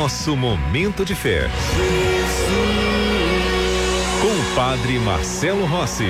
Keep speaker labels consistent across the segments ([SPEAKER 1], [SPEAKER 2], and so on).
[SPEAKER 1] Nosso momento de fé. Com o Padre Marcelo Rossi.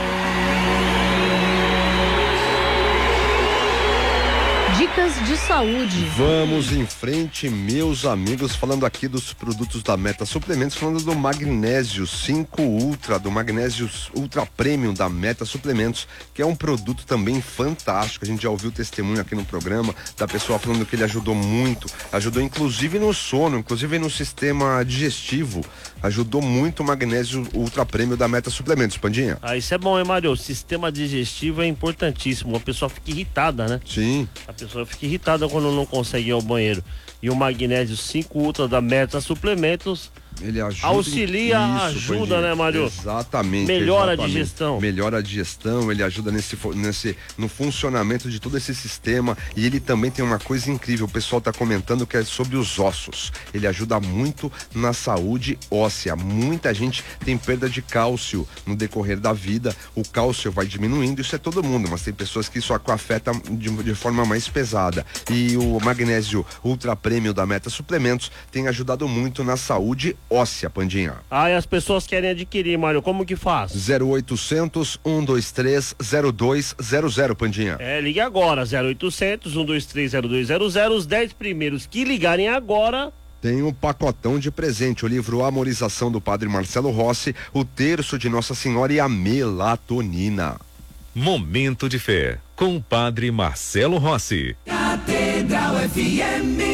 [SPEAKER 2] Dicas de saúde.
[SPEAKER 3] Vamos em frente, meus amigos, falando aqui dos produtos da Meta Suplementos, falando do Magnésio 5 Ultra, do Magnésio Ultra Premium da Meta Suplementos, que é um produto também fantástico. A gente já ouviu testemunho aqui no programa da pessoa falando que ele ajudou muito, ajudou inclusive no sono, inclusive no sistema digestivo, ajudou muito o Magnésio Ultra Premium da Meta Suplementos, Pandinha.
[SPEAKER 4] Isso é bom, hein, Mário? O sistema digestivo é importantíssimo, a pessoa fica irritada, né?
[SPEAKER 3] Sim.
[SPEAKER 4] A pessoa fica irritada quando não consegue ir ao banheiro. E o Magnésio 5 Ultra da Meta Suplementos, ele auxilia, ajuda, né, Mário?
[SPEAKER 3] Exatamente.
[SPEAKER 4] Melhora a digestão.
[SPEAKER 3] Melhora a digestão, ele ajuda no funcionamento de todo esse sistema. E ele também tem uma coisa incrível, o pessoal tá comentando, que é sobre os ossos. Ele ajuda muito na saúde óssea. Muita gente tem perda de cálcio no decorrer da vida. O cálcio vai diminuindo, isso é todo mundo, mas tem pessoas que isso afeta de forma mais pesada. E o Magnésio Ultra Premium da Meta Suplementos tem ajudado muito na saúde óssea, Pandinha.
[SPEAKER 4] E as pessoas querem adquirir, Mário, como que faz?
[SPEAKER 3] 0800 123 0200, Pandinha.
[SPEAKER 4] Ligue agora, 0800 123 0200, os 10 primeiros que ligarem agora.
[SPEAKER 3] Tem um pacotão de presente, o livro Amorização do Padre Marcelo Rossi, o terço de Nossa Senhora e a melatonina.
[SPEAKER 1] Momento de fé, com o Padre Marcelo Rossi.
[SPEAKER 5] Catedral FM.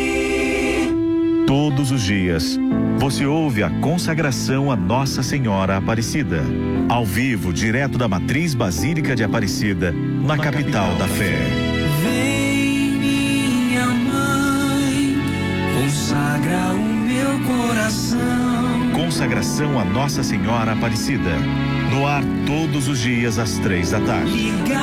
[SPEAKER 6] Todos os dias, você ouve a consagração a Nossa Senhora Aparecida. Ao vivo, direto da Matriz Basílica de Aparecida, na capital da fé.
[SPEAKER 5] Vem, minha mãe, consagra o meu coração.
[SPEAKER 6] Consagração a Nossa Senhora Aparecida. No ar todos os dias às 3 da tarde.
[SPEAKER 5] Liga